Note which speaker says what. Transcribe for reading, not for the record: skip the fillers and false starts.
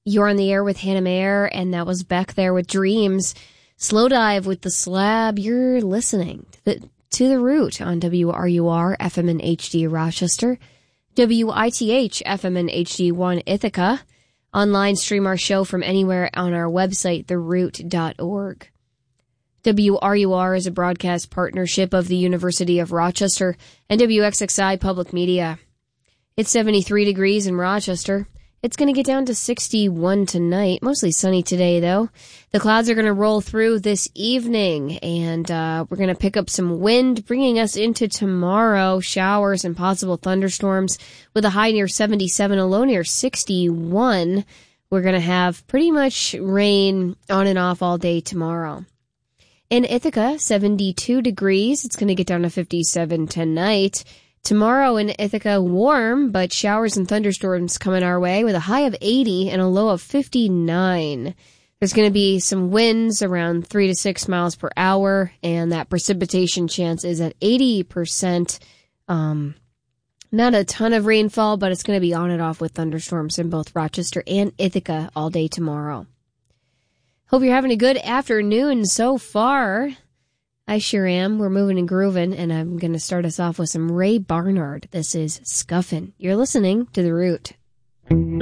Speaker 1: You're on the air with Hannah Mayer, and that was Beck there with Dreams. Slow Dive with The Slab. You're listening to The Root on WRUR, FM and HD Rochester, WITH, FM and HD1 Ithaca. Online, stream our show from anywhere on our website, theroot.org. WRUR is a broadcast partnership of the University of Rochester and WXXI Public Media. It's 73 degrees in Rochester. It's going to get down to 61 tonight. Mostly sunny today, though. The clouds are going to roll through this evening, and we're going to pick up some wind, bringing us into tomorrow. Showers and possible thunderstorms with a high near 77, a low near 61. We're going to have pretty much rain on and off all day tomorrow. In Ithaca, 72 degrees. It's going to get down to 57 tonight. Tomorrow in Ithaca, warm, but showers and thunderstorms coming our way with a high of 80 and a low of 59. There's going to be some winds around 3 to 6 miles per hour, and that precipitation chance is at 80%. Not a ton of rainfall, but it's going to be on and off with thunderstorms in both Rochester and Ithaca all day tomorrow. Hope you're having a good afternoon so far. I sure am. We're moving and grooving, and I'm going to start us off with some Ray Barnard. This is Scuffin'. You're listening to The Root.